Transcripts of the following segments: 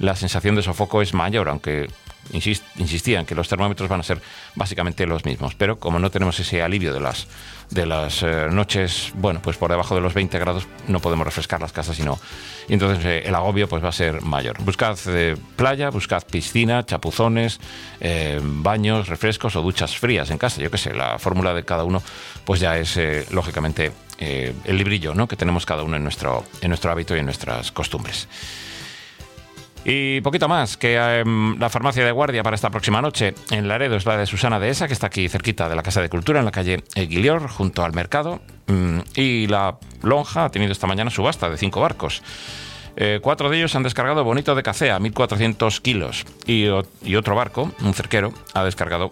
la sensación de sofoco es mayor, aunque insistían que los termómetros van a ser básicamente los mismos, pero como no tenemos ese alivio de las noches, bueno, pues por debajo de los 20 grados no podemos refrescar las casas, y entonces el agobio pues va a ser mayor. Buscad playa, buscad piscina, chapuzones, baños, refrescos o duchas frías en casa. Yo qué sé, la fórmula de cada uno pues ya es lógicamente el librillo, ¿no?, que tenemos cada uno en nuestro hábito y en nuestras costumbres. Y poquito más, que la farmacia de guardia para esta próxima noche en Laredo es la de Susana Dehesa, que está aquí cerquita de la Casa de Cultura, en la calle Guilior, junto al mercado. Y la lonja ha tenido esta mañana subasta de 5 barcos. 4 de ellos han descargado bonito de cacea, 1.400 kilos. Y otro barco, un cerquero, ha descargado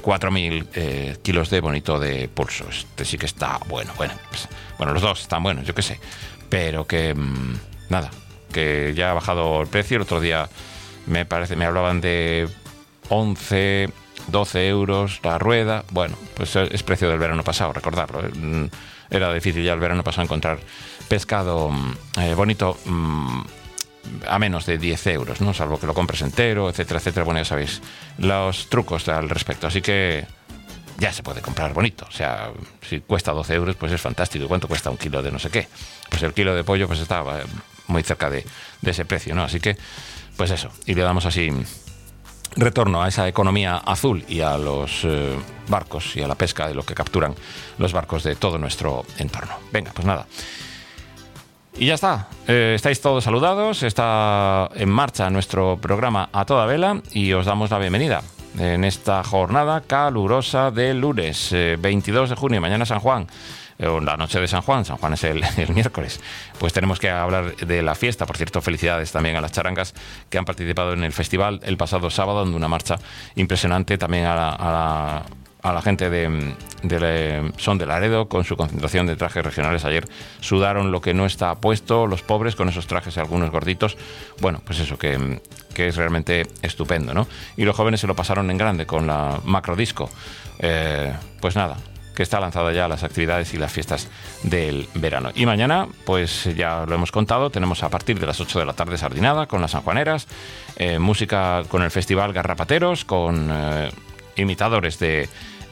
4.000 kilos de bonito de pulso. Este sí que está bueno. Bueno, los dos están buenos, yo qué sé. Pero que nada, que ya ha bajado el precio. El otro día me hablaban de 11, 12 euros la rueda. Bueno, pues es precio del verano pasado, recordarlo. Era difícil ya el verano pasado encontrar pescado bonito a menos de 10 euros, ¿no? Salvo que lo compres entero, etcétera, etcétera. Bueno, ya sabéis los trucos al respecto. Así que ya se puede comprar bonito. O sea, si cuesta 12 euros, pues es fantástico. ¿Y cuánto cuesta un kilo de no sé qué? Pues el kilo de pollo pues estaba muy cerca de ese precio, ¿no? Así que, pues eso. Y le damos así retorno a esa economía azul y a los barcos y a la pesca de lo que capturan los barcos de todo nuestro entorno. Venga, pues nada. Y ya está. Estáis todos saludados. Está en marcha nuestro programa A Toda Vela y os damos la bienvenida en esta jornada calurosa de lunes 22 de junio, mañana San Juan, o la noche de San Juan es el miércoles. Pues tenemos que hablar de la fiesta. Por cierto, felicidades también a las charangas que han participado en el festival el pasado sábado, dando una marcha impresionante. También a la gente de Son de Laredo, con su concentración de trajes regionales. Ayer sudaron lo que no está puesto los pobres con esos trajes, algunos gorditos. Bueno, pues eso, que es realmente estupendo, ¿no? Y los jóvenes se lo pasaron en grande con la macrodisco. Pues nada, que está lanzada ya las actividades y las fiestas del verano. Y mañana, pues ya lo hemos contado, tenemos a partir de las 8 de la tarde sardinada con las sanjuaneras, música con el festival Garrapateros, con imitadores de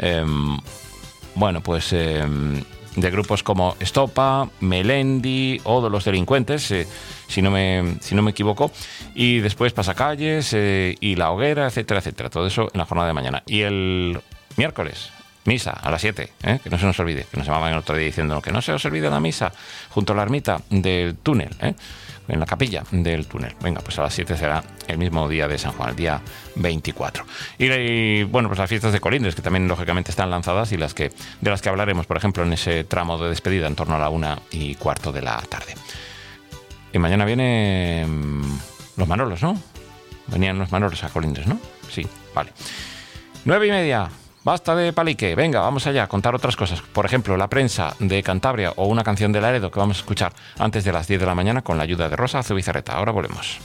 de grupos como Estopa, Melendi o de los Delincuentes, si no me equivoco, y después Pasacalles y La Hoguera, etcétera, etcétera. Todo eso en la jornada de mañana. Y el miércoles, misa a las 7, que no se nos olvide, que nos llamaban el otro día diciendo que no se os olvide la misa junto a la ermita del túnel, en la capilla del túnel. Venga, pues a las 7 será el mismo día de San Juan, el día 24. Y bueno, pues las fiestas de Colindres, que también lógicamente están lanzadas y de las que hablaremos, por ejemplo, en ese tramo de despedida en torno a la 1:15 de la tarde. Y mañana vienen los Manolos, ¿no? Venían los Manolos a Colindres, ¿no? Sí, vale. 9:30. Basta de palique, venga, vamos allá a contar otras cosas. Por ejemplo, la prensa de Cantabria o una canción de Laredo que vamos a escuchar antes de las 10 de la mañana con la ayuda de Rosa Zubizarreta. Ahora volvemos.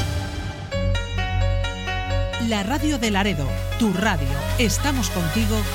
La radio de Laredo, tu radio. Estamos contigo